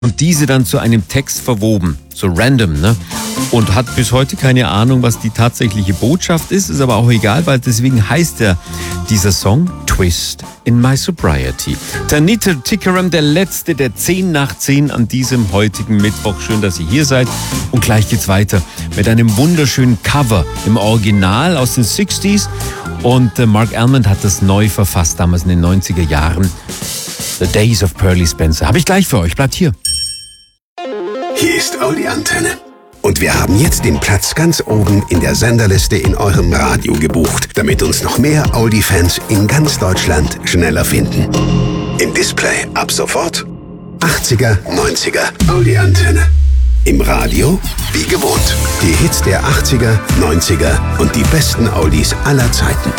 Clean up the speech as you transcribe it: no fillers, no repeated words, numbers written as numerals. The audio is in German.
und diese dann zu einem Text verwoben, so random, ne? Und hat bis heute keine Ahnung, was die tatsächliche Botschaft ist aber auch egal, weil deswegen heißt dieser Song Twist in My Sobriety. Tanita Tikaram, der letzte, der 10 nach 10 an diesem heutigen Mittwoch. Schön, dass ihr hier seid. Und gleich geht's weiter mit einem wunderschönen Cover im Original aus den 60s. Und Mark Almond hat das neu verfasst, damals in den 90er Jahren. The Days of Pearly Spencer. Habe ich gleich für euch. Bleibt hier. Hier ist Audi Antenne. Und wir haben jetzt den Platz ganz oben in der Senderliste in eurem Radio gebucht, damit uns noch mehr Audi-Fans in ganz Deutschland schneller finden. Im Display ab sofort 80er, 90er Audi Antenne. Im Radio wie gewohnt. Die Hits der 80er, 90er und die besten Audis aller Zeiten.